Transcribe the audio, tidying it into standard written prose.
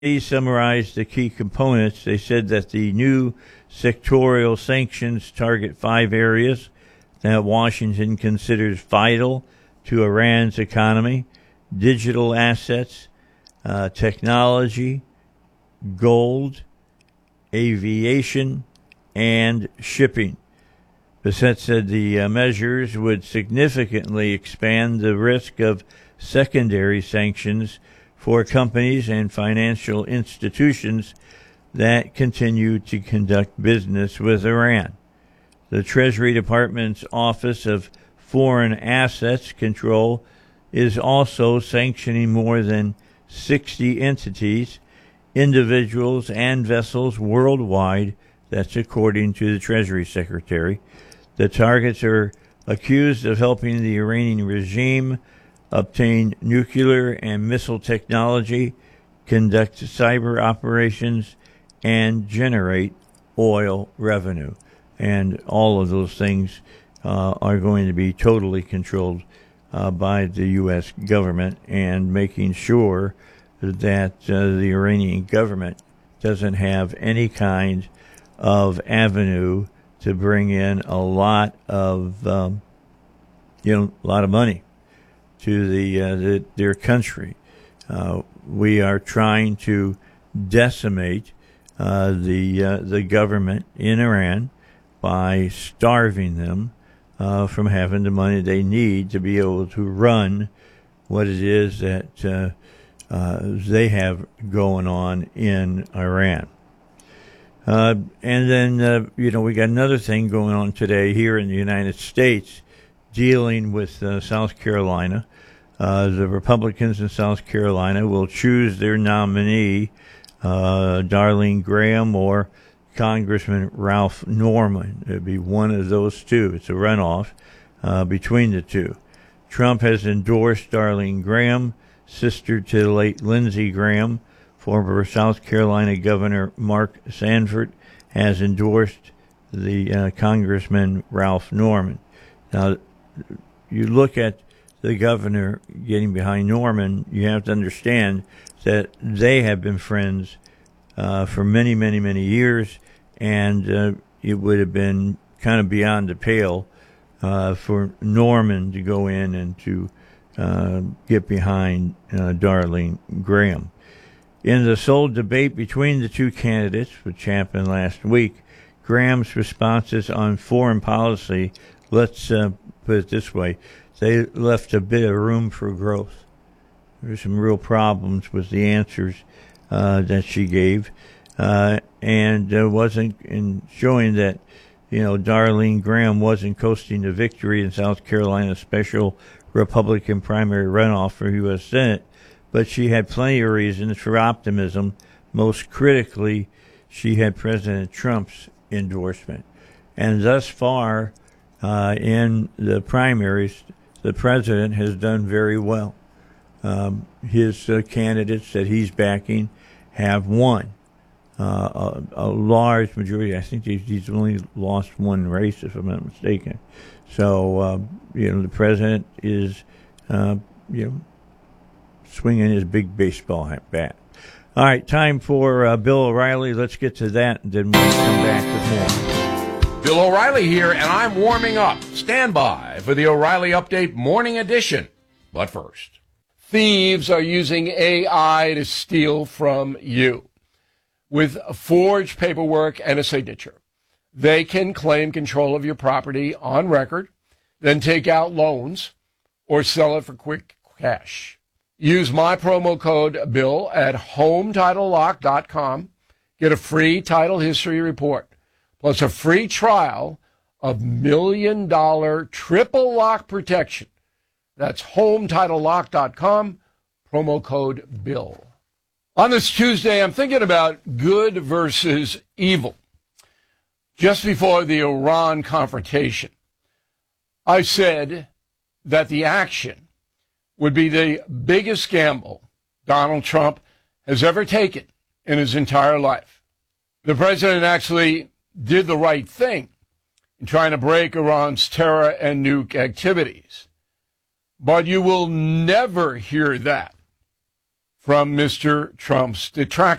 He summarized the key components. They said that the new sectorial sanctions target 5 areas that Washington considers vital to Iran's economy: digital assets, technology, gold, aviation, and shipping. Bissett said the measures would significantly expand the risk of secondary sanctions for companies and financial institutions that continue to conduct business with Iran. The Treasury Department's Office of Foreign Assets Control is also sanctioning more than 60 entities, individuals, and vessels worldwide. That's according to the Treasury Secretary. The targets are accused of helping the Iranian regime obtain nuclear and missile technology, conduct cyber operations, and generate oil revenue. And all of those things are going to be totally controlled by the U.S. government, and making sure that the Iranian government doesn't have any kind of avenue to bring in a lot of money to their country. We are trying to decimate the government in Iran by starving them from having the money they need to be able to run what it is that they have going on in Iran. And then, we got another thing going on today here in the United States dealing with South Carolina. The Republicans in South Carolina will choose their nominee, Darlene Graham or Congressman Ralph Norman. It'd be one of those two. It's a runoff between the two. Trump has endorsed Darlene Graham, sister to the late Lindsey Graham. Former South Carolina Governor Mark Sanford has endorsed the Congressman Ralph Norman. Now, you look at the governor getting behind Norman, you have to understand that they have been friends for many, many, many years, and it would have been kind of beyond the pale for Norman to go in and to get behind Darlene Graham. In the sole debate between the two candidates, which happened last week, Graham's responses on foreign policy, let's put it this way, they left a bit of room for growth. There's some real problems with the answers that she gave, and wasn't in showing that, Darlene Graham wasn't coasting to victory in South Carolina's special Republican primary runoff for U.S. Senate. But she had plenty of reasons for optimism. Most critically, she had President Trump's endorsement. And thus far, in the primaries, the president has done very well. His candidates that he's backing have won a large majority. I think he's only lost one race, if I'm not mistaken. So, the president is, swinging his big baseball bat. All right, time for Bill O'Reilly. Let's get to that, and then we'll come back with more. Bill O'Reilly here, and I'm warming up. Stand by for the O'Reilly Update Morning Edition. But first, thieves are using AI to steal from you. With forged paperwork and a signature, they can claim control of your property on record, then take out loans or sell it for quick cash. Use my promo code BILL at HomeTitleLock.com. Get a free title history report, plus a free trial of $1 million triple lock protection. That's HomeTitleLock.com, promo code BILL. On this Tuesday, I'm thinking about good versus evil. Just before the Iran confrontation, I said that the action would be the biggest gamble Donald Trump has ever taken in his entire life. The president actually did the right thing in trying to break Iran's terror and nuke activities. But you will never hear that from Mr. Trump's detractors.